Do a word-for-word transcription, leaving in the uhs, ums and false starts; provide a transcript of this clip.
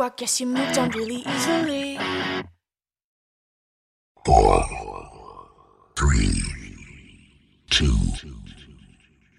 I guess you moved on really easily. Boy.